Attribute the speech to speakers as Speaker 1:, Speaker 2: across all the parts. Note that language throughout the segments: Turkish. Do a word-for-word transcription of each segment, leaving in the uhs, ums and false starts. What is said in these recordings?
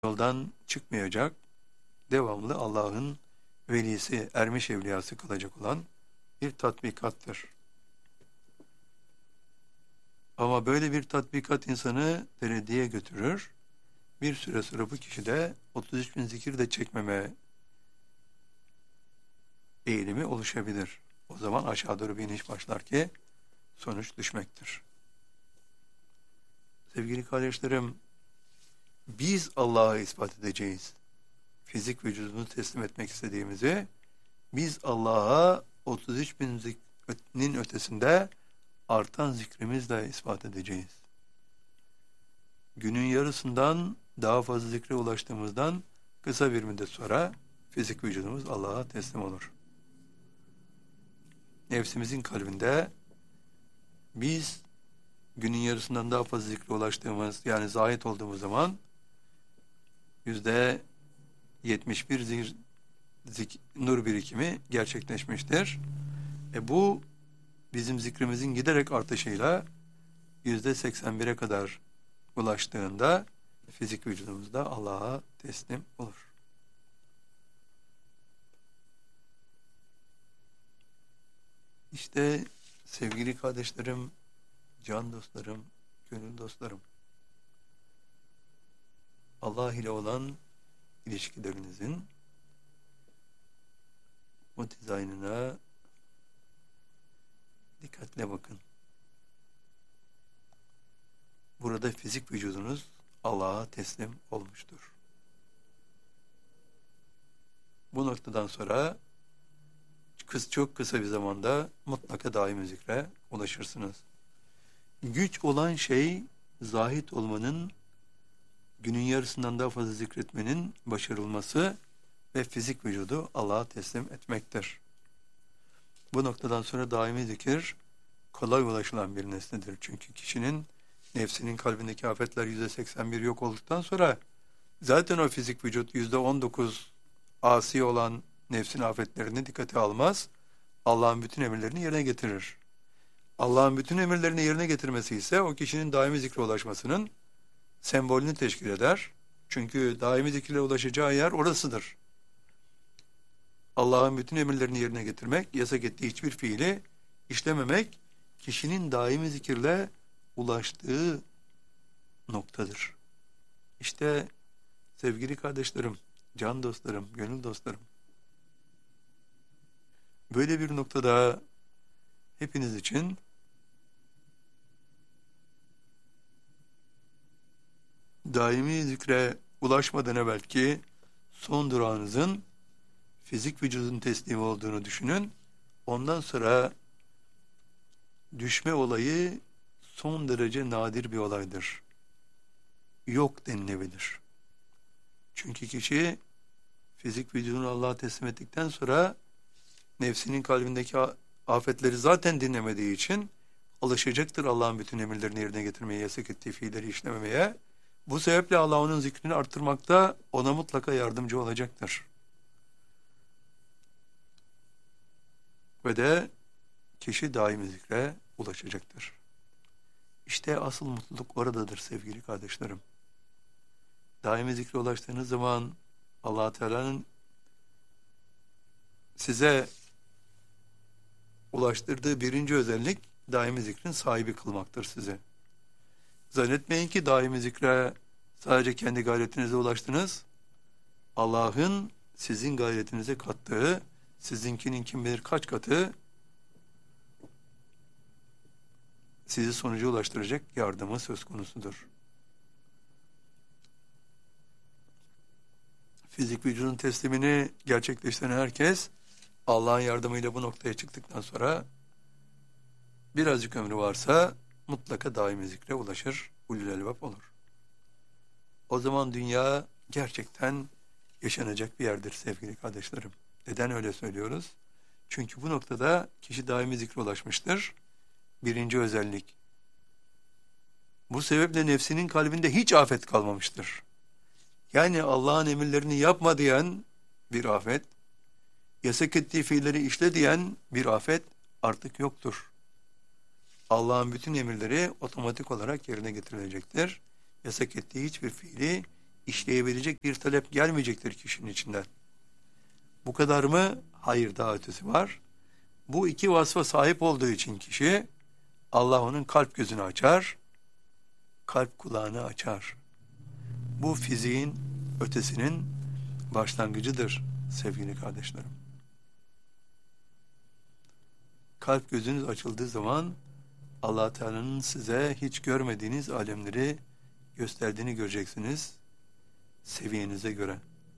Speaker 1: yoldan çıkmayacak, devamlı Allah'ın velisi, ermiş evliyası kılacak olan bir tatbikattır. Ama böyle bir tatbikat insanı dereceye götürür. Bir süre sonra bu kişi de otuz üç bin zikir de çekmeme eğilimi oluşabilir. O zaman aşağı doğru bir iniş başlar ki sonuç düşmektir. Sevgili kardeşlerim, biz Allah'a ispat edeceğiz. Fizik vücudunu teslim etmek istediğimizi biz Allah'a otuz üç binin ötesinde artan zikrimizle ispat edeceğiz. Günün yarısından daha fazla zikre ulaştığımızdan kısa bir müddet sonra fizik vücudumuz Allah'a teslim olur. Nefsimizin kalbinde biz günün yarısından daha fazla zikre ulaştığımız, yani zahit olduğumuz zaman yüzde yetmiş bir zikir, zik, nur birikimi gerçekleşmiştir. E bu bizim zikrimizin giderek artışıyla yüzde seksen bire kadar ulaştığında fizik vücudumuzda Allah'a teslim olur. İşte sevgili kardeşlerim, can dostlarım, gönül dostlarım, Allah ile olan ilişkilerinizin bu dizaynına dikkatle bakın. Burada fizik vücudunuz Allah'a teslim olmuştur. Bu noktadan sonra kıs çok kısa bir zamanda mutlaka daimi zikre ulaşırsınız. Güç olan şey zahit olmanın, günün yarısından daha fazla zikretmenin başarılması ve fizik vücudu Allah'a teslim etmektir. Bu noktadan sonra daimi zikir kolay ulaşılan bir nesnedir. Çünkü kişinin nefsinin kalbindeki afetler yüzde seksen bir yok olduktan sonra zaten o fizik vücut yüzde on dokuz asi olan nefsin afetlerini dikkate almaz. Allah'ın bütün emirlerini yerine getirir. Allah'ın bütün emirlerini yerine getirmesi ise o kişinin daimi zikre ulaşmasının sembolünü teşkil eder. Çünkü daimi zikre ulaşacağı yer orasıdır. Allah'ın bütün emirlerini yerine getirmek, yasak ettiği hiçbir fiili işlememek, kişinin daimi zikirle ulaştığı noktadır. İşte sevgili kardeşlerim, can dostlarım, gönül dostlarım, böyle bir noktada hepiniz için daimi zikre ulaşmadan evvelki son durağınızın fizik vücudun teslimi olduğunu düşünün. Ondan sonra düşme olayı son derece nadir bir olaydır. Yok denilebilir. Çünkü kişi fizik vücudunu Allah'a teslim ettikten sonra nefsinin kalbindeki afetleri zaten dinlemediği için alışacaktır Allah'ın bütün emirlerini yerine getirmeye, yasak ettiği fiilleri işlememeye. Bu sebeple Allah onun zikrini arttırmakta ona mutlaka yardımcı olacaktır. Ve de kişi daimi zikre ulaşacaktır. İşte asıl mutluluk oradadır sevgili kardeşlerim. Daimi zikre ulaştığınız zaman Allah Teala'nın size ulaştırdığı birinci özellik daimi zikrin sahibi kılmaktır size. Zannetmeyin ki daimi zikre sadece kendi gayretinize ulaştınız. Allah'ın sizin gayretinize kattığı, sizinkinin kim bilir kaç katı sizi sonuca ulaştıracak yardımı söz konusudur. Fizik vücudun teslimini gerçekleştiren herkes Allah'ın yardımıyla bu noktaya çıktıktan sonra birazcık ömrü varsa mutlaka daimi zikre ulaşır, ulul elbab olur. O zaman dünya gerçekten yaşanacak bir yerdir sevgili kardeşlerim. Neden öyle söylüyoruz? Çünkü bu noktada kişi daimi zikre ulaşmıştır. Birinci özellik. Bu sebeple nefsinin kalbinde hiç afet kalmamıştır. Yani Allah'ın emirlerini yapma diyen bir afet, yasak ettiği fiilleri işle diyen bir afet artık yoktur. Allah'ın bütün emirleri otomatik olarak yerine getirilecektir. Yasak ettiği hiçbir fiili işleyebilecek bir talep gelmeyecektir kişinin içinden. Bu kadar mı? Hayır, daha ötesi var. Bu iki vasfa sahip olduğu için kişi, Allah onun kalp gözünü açar, kalp kulağını açar. Bu fiziğin ötesinin başlangıcıdır sevgili kardeşlerim. Kalp gözünüz açıldığı zaman Allah Teala'nın size hiç görmediğiniz alemleri gösterdiğini göreceksiniz seviyenize göre.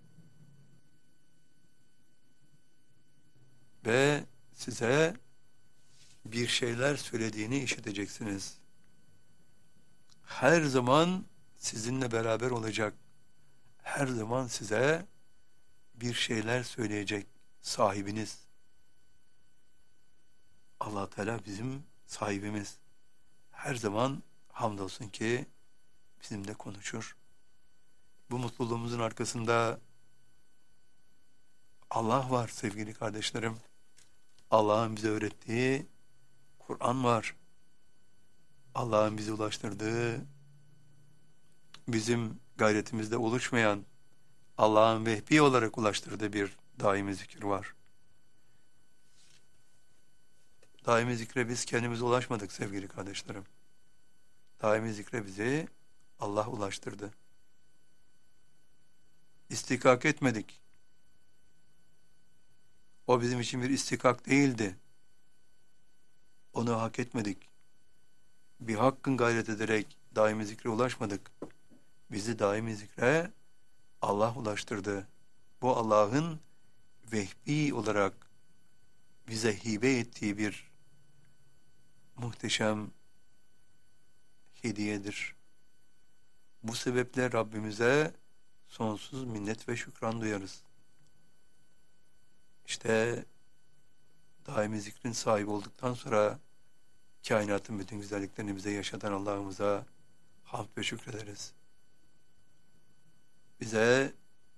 Speaker 1: Ve size bir şeyler söylediğini işiteceksiniz. Her zaman sizinle beraber olacak. Her zaman size bir şeyler söyleyecek sahibiniz. Allah Teala bizim sahibimiz. Her zaman hamdolsun ki bizimle konuşur. Bu mutluluğumuzun arkasında Allah var sevgili kardeşlerim. Allah'ın bize öğrettiği Kur'an var. Allah'ın bize ulaştırdığı, bizim gayretimizde oluşmayan, Allah'ın vehbi olarak ulaştırdığı bir daimi zikir var. Daimi zikre biz kendimiz ulaşmadık sevgili kardeşlerim. Daimi zikre bizi Allah ulaştırdı. İstikak etmedik. O bizim için bir istikak değildi. Onu hak etmedik. Bir hakkın gayret ederek daimi zikre ulaşmadık. Bizi daimi zikre Allah ulaştırdı. Bu Allah'ın vehbi olarak bize hibe ettiği bir muhteşem hediyedir. Bu sebeple Rabbimize sonsuz minnet ve şükran duyarız. İşte daimi zikrin sahibi olduktan sonra kainatın bütün güzelliklerini bize yaşatan Allah'ımıza hamd ve şükrederiz. Bize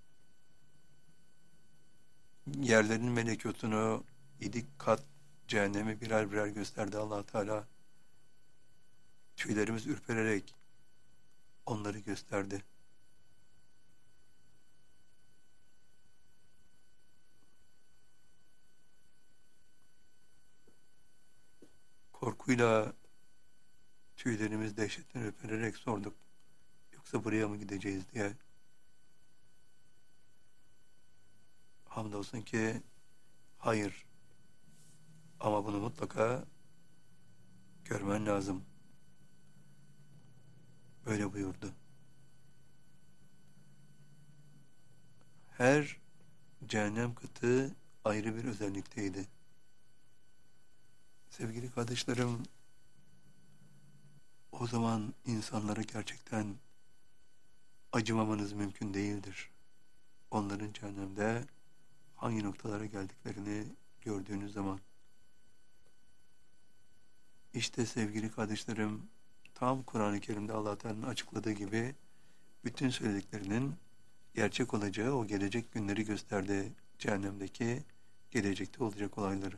Speaker 1: yerlerin melekutunu idik kat cehennemi birer birer gösterdi Allah Teala. Tüylerimiz ürpererek onları gösterdi. Korkuyla tüylerimiz dehşetten ürpererek sorduk. Yoksa buraya mı gideceğiz diye. Hamdolsun ki hayır. Ama bunu mutlaka görmen lazım. Böyle buyurdu. Her cehennem katı ayrı bir özellikteydi. Sevgili kardeşlerim, o zaman insanlara gerçekten acımamanız mümkün değildir. Onların cehennemde hangi noktalara geldiklerini gördüğünüz zaman. İşte sevgili kardeşlerim, tam Kur'an-ı Kerim'de Allah Teala'nın açıkladığı gibi bütün söylediklerinin gerçek olacağı o gelecek günleri gösterdi, cehennemdeki gelecekte olacak olayları.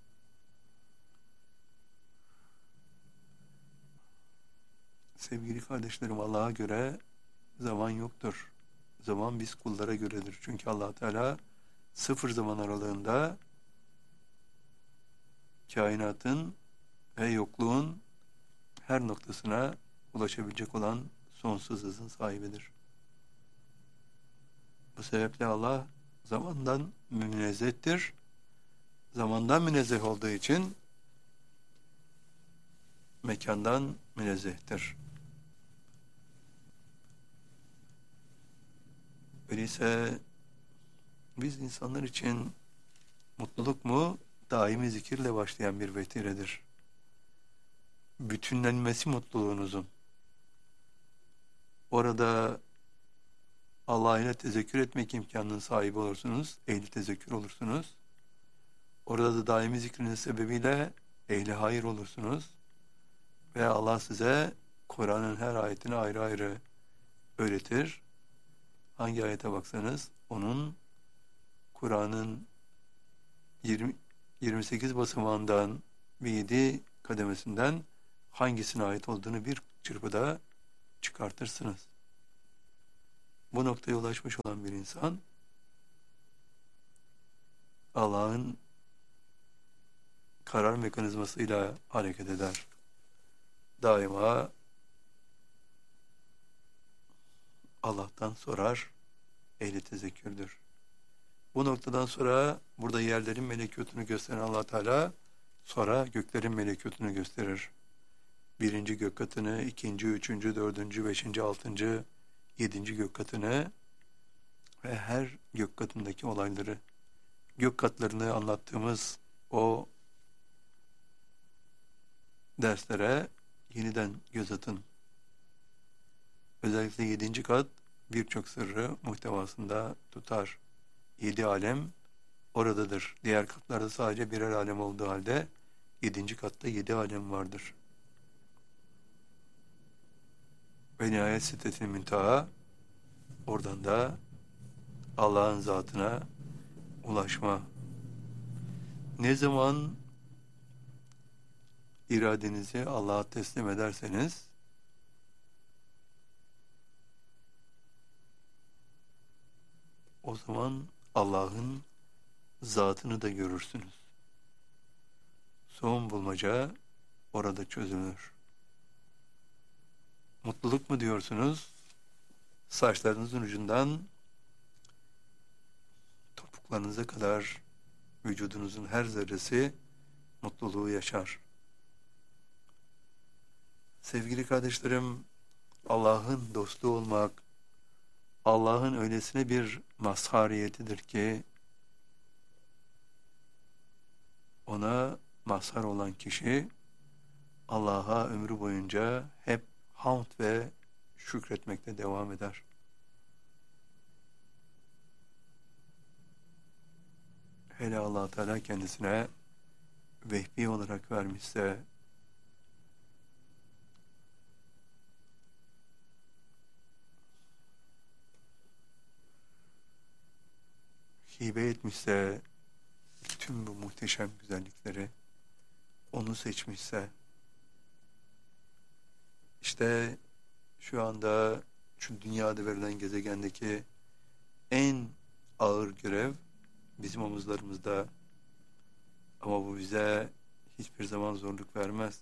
Speaker 1: Sevgili kardeşlerim, Allah'a göre zaman yoktur. Zaman biz kullara göredir. Çünkü Allah Teala sıfır zaman aralığında kainatın ve yokluğun her noktasına ulaşabilecek olan sonsuz hızın sahibidir. Bu sebeple Allah zamandan münezzehtir. Zamandan münezzeh olduğu için mekandan münezzehtir. Öyleyse biz insanlar için mutluluk mu daimi zikirle başlayan bir vetiredir. Bütünlenmesi mutluluğunuzun. Orada Allah ile tezekkür etmek imkanının sahibi olursunuz, ehli tezekkür olursunuz. Orada da daimi zikriniz sebebiyle ehli hayır olursunuz. Ve Allah size Kur'an'ın her ayetini ayrı ayrı öğretir. Hangi ayete baksanız onun Kur'an'ın yirmi, yirmi sekiz basamağından ve yedi kademesinden hangisine ait olduğunu bir çırpıda çıkartırsınız. Bu noktaya ulaşmış olan bir insan Allah'ın karar mekanizmasıyla hareket eder. Daima Allah'tan sorar, ehli tezekkürdür. Bu noktadan sonra burada yerlerin melekutunu gösteren Allah Teala sonra göklerin melekutunu gösterir. Birinci gök katını, ikinci, üçüncü, dördüncü, beşinci, altıncı, yedinci gök katını ve her gök katındaki olayları, gök katlarını anlattığımız o derslere yeniden göz atın. Özellikle yedinci kat birçok sırrı muhtevasında tutar. Yedi alem oradadır. Diğer katlarda sadece birer alem olduğu halde yedinci katta yedi alem vardır. Ve nihayet Sidret-i Münteha, oradan da Allah'ın zatına ulaşma. Ne zaman iradenizi Allah'a teslim ederseniz o zaman Allah'ın zatını da görürsünüz. Son bulmaca orada çözülür. Mutluluk mu diyorsunuz? Saçlarınızın ucundan topuklarınıza kadar vücudunuzun her zerresi mutluluğu yaşar. Sevgili kardeşlerim, Allah'ın dostu olmak, Allah'ın öylesine bir mazhariyetidir ki, ona mazhar olan kişi, Allah'a ömrü boyunca hep hamd ve şükretmekte devam eder. Hele Allah Teala kendisine vehbi olarak vermişse, hibe etmişse, tüm bu muhteşem güzellikleri onu seçmişse, işte şu anda şu dünyada verilen gezegendeki en ağır görev bizim omuzlarımızda, ama bu bize hiçbir zaman zorluk vermez.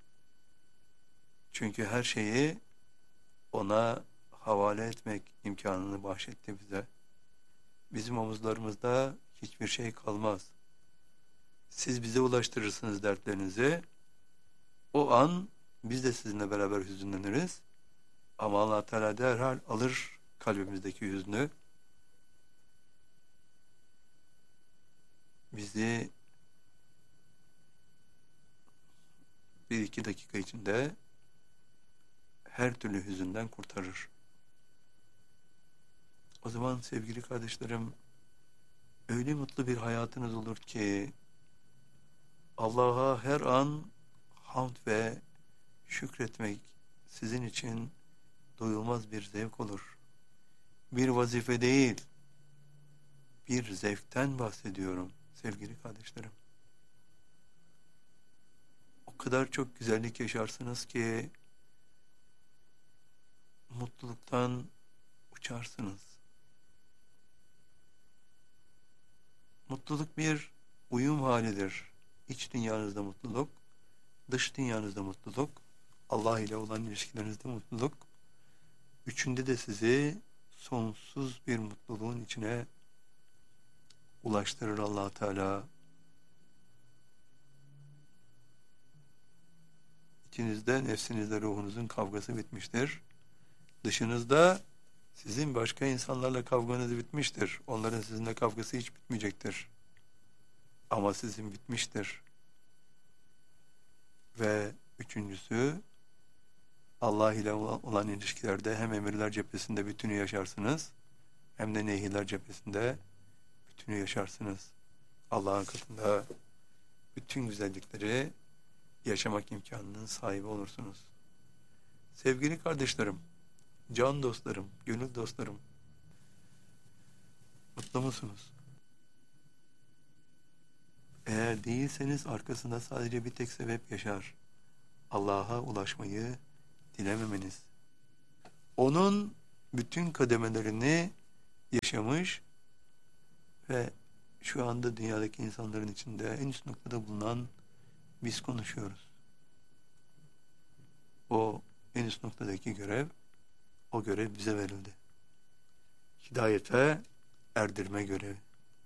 Speaker 1: Çünkü her şeyi ona havale etmek imkanını bahşetti bize. Bizim omuzlarımızda hiçbir şey kalmaz. Siz bize ulaştırırsınız dertlerinizi. O an biz de sizinle beraber hüzünleniriz. Ama Allah Teala derhal alır kalbimizdeki hüznü. Bizi bir iki dakika içinde her türlü hüzünden kurtarır. O zaman sevgili kardeşlerim, öyle mutlu bir hayatınız olur ki Allah'a her an hamd ve şükretmek sizin için doyulmaz bir zevk olur. Bir vazife değil, bir zevkten bahsediyorum sevgili kardeşlerim. O kadar çok güzellik yaşarsınız ki mutluluktan uçarsınız. Mutluluk bir uyum halidir. İç dünyanızda mutluluk, dış dünyanızda mutluluk, Allah ile olan ilişkilerinizde mutluluk. Üçünde de sizi sonsuz bir mutluluğun içine ulaştırır Allah Teala. İçinizde, nefsinizde, ruhunuzun kavgası bitmiştir. Dışınızda sizin başka insanlarla kavganız bitmiştir. Onların sizinle kavgası hiç bitmeyecektir. Ama sizin bitmiştir. Ve üçüncüsü, Allah ile olan ilişkilerde hem emirler cephesinde bütünü yaşarsınız, hem de nehirler cephesinde bütünü yaşarsınız. Allah'ın katında bütün güzellikleri yaşamak imkanının sahibi olursunuz. Sevgili kardeşlerim, can dostlarım, gönül dostlarım, mutlu musunuz? Eğer değilseniz arkasında sadece bir tek sebep yaşar. Allah'a ulaşmayı dilememeniz. Onun bütün kademelerini yaşamış ve şu anda dünyadaki insanların içinde en üst noktada bulunan biz konuşuyoruz. O en üst noktadaki görev, o görev bize verildi. Hidayete erdirme görevi.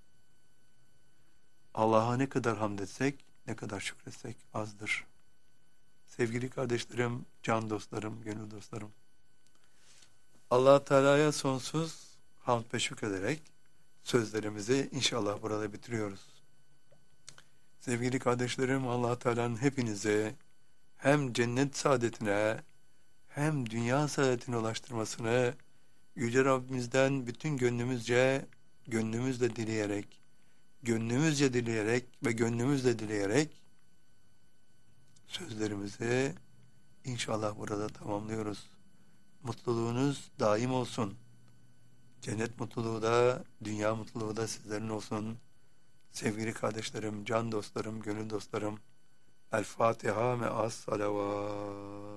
Speaker 1: Allah'a ne kadar hamd etsek, ne kadar şükretsek azdır. Sevgili kardeşlerim, can dostlarım, gönül dostlarım, Allah Teala'ya sonsuz hamd ve şükrederek sözlerimizi inşallah burada bitiriyoruz. Sevgili kardeşlerim, Allah Teala'nın hepinize hem cennet saadetine hem dünya saadetine ulaştırmasını Yüce Rabbimizden bütün gönlümüzce, gönlümüzle dileyerek, gönlümüzce dileyerek ve gönlümüzle dileyerek sözlerimizi inşallah burada tamamlıyoruz. Mutluluğunuz daim olsun. Cennet mutluluğu da, dünya mutluluğu da sizlerin olsun. Sevgili kardeşlerim, can dostlarım, gönül dostlarım. El Fatiha me'as salavat.